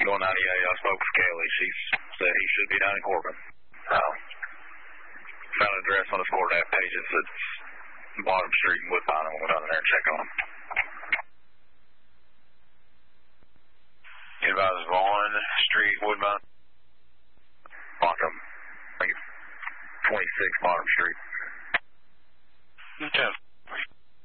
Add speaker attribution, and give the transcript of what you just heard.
Speaker 1: Going 98, I spoke with Kelly. She said he should be down in Corbin. Found an address on his coordinate page. It's at Bottom Street in Woodbine. We'll go down there and check on him. Advise Vaughn Street, Woodbine. Bottom. I think it's 26 Bottom Street.
Speaker 2: Okay.